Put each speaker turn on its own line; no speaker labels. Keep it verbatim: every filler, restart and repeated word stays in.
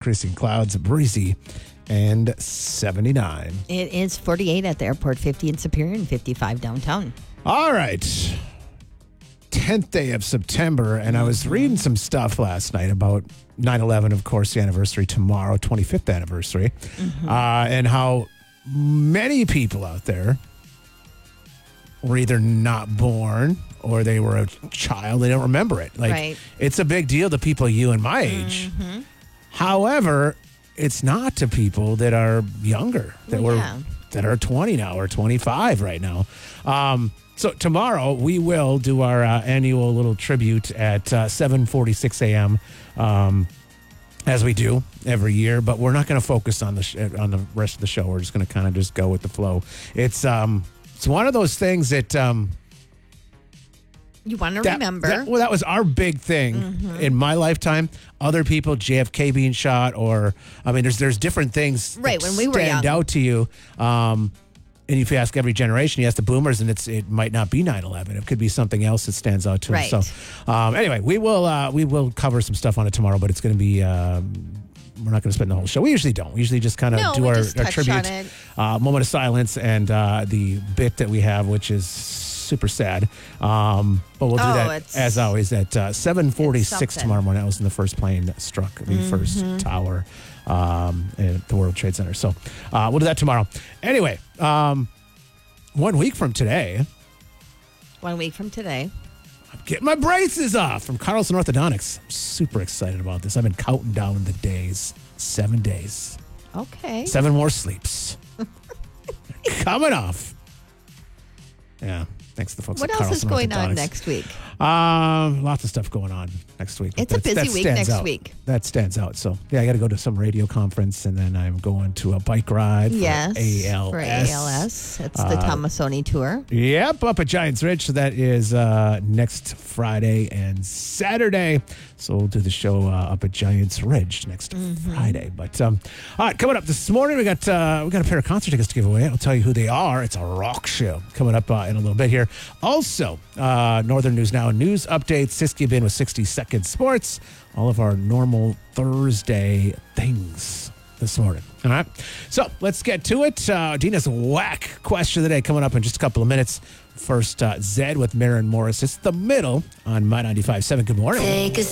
increasing clouds, breezy, and seventy-nine.
It is forty-eight at the airport, fifty in Superior, and fifty-five downtown.
All right. tenth day of September, and I was reading some stuff last night about nine eleven, of course, the anniversary tomorrow, twenty-fifth anniversary, mm-hmm. uh, and how many people out there were either not born or they were a child. They don't remember it. Like,
right.
It's a big deal to people you and my age.
Mm-hmm.
However, it's not to people that are younger, that
well,
were
yeah.
that are twenty now or twenty-five right now. Um, so tomorrow we will do our uh, annual little tribute at uh, seven forty-six a.m. Um, as we do every year, but we're not going to focus on the sh- on the rest of the show. We're just going to kind of just go with the flow. It's um, it's one of those things that um,
you want to
that,
remember.
That, well, that was our big thing mm-hmm. in my lifetime. Other people, J F K being shot, or I mean, there's there's different things
right,
that
when we
stand
were young.
out to you. Um, and if you ask every generation, you ask the boomers, and it's it might not be nine eleven. It could be something else that stands out to
right.
them. So um, anyway, we will uh, we will cover some stuff on it tomorrow, but it's going to be. Um, we're not going to spend the whole show. We usually don't. We usually just kind of
no,
do
we
our,
just
our
touch
tribute,
on it.
Uh, moment of silence, and uh, the bit that we have, which is super sad. Um, but we'll do
oh,
that as always at uh, seven forty-six tomorrow morning. That was when the first plane that struck the
mm-hmm.
first tower um, at the World Trade Center. So uh, we'll do that tomorrow. Anyway, um, one week from today.
One week from today.
I'm getting my braces off from Carlson Orthodontics. I'm super excited about this. I've been counting down the days. Seven days.
Okay.
Seven more sleeps. Coming off. Yeah. Thanks to the folks
what
at
else
Carlson
is going on
Orthodontics.
next week?
Um, lots of stuff going on next week.
It's a
That's-
busy
that
week
stands
next
out.
week.
That stands out. So, yeah, I got to go to some radio conference, and then I'm going to a bike ride for
Yes.
A L S.
For A L S. It's the
Uh,
Tomasoni Tour.
Yep, up at Giants Ridge. So that is uh, next Friday and Saturday. So we'll do the show uh, up at Giants Ridge next mm-hmm. Friday. But um, all right, coming up this morning, we got uh, we got a pair of concert tickets to give away. I'll tell you who they are. It's a rock show coming up uh, in a little bit here. Also, uh, Northern News Now news updates. Siskiyou Bin with sixty Second Sports. All of our normal Thursday things this morning. All right. So let's get to it. Uh, Dina's whack question of the day coming up in just a couple of minutes. First, uh, Zed with Maren Morris. It's the middle on My ninety-five point seven. Good morning.
Take a